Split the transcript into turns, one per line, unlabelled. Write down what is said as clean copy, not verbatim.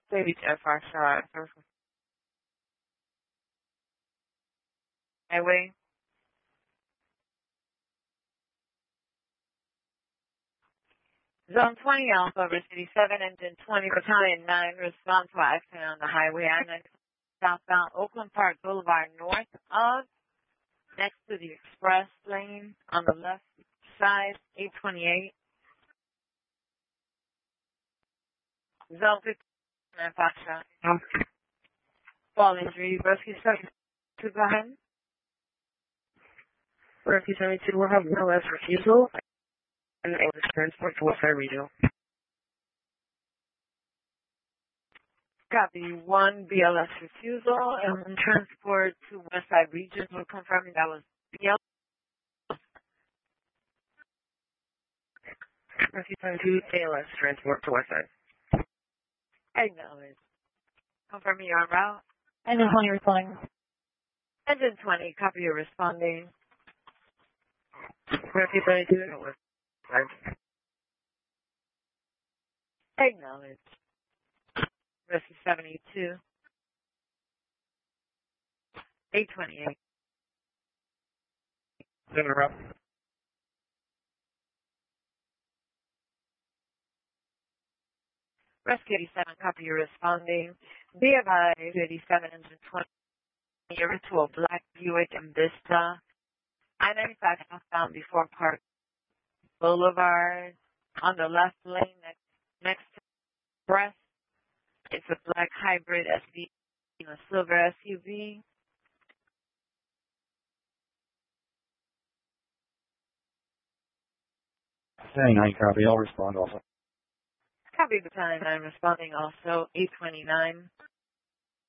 Baby Jeff Foxtrot, Highway. Zone 20 Alpha, over City 7, Engine 20, Battalion 9, respond to accident on the highway I-9 southbound Oakland Park Boulevard north of, next to the express lane on the left side, 828. Zone 15, Foxtrot. Fall injury, rescue 72, go ahead.
Rescue 72 will have no less refusal and able to transport to Westside Regional.
Copy 1 BLS refusal and transport to Westside Regional, confirming that was BLS.
Rescue 72 ALS transport to Westside.
Acknowledge. Confirming you're en route.
Engine 20 responding.
Engine 20, copy you're responding.
Rescue 72 Westside.
Acknowledge. Rescue 72. 828.
Interrupt.
Rescue 87, copy you're responding. Be advised, 87, engine 20, you're to a black Buick and Vista. I-95 southbound before Park Boulevard on the left lane next to Express. It's a black hybrid SUV, a silver SUV.
Saying 9 copy, I'll respond also.
Copy Battalion 9 responding also, 829.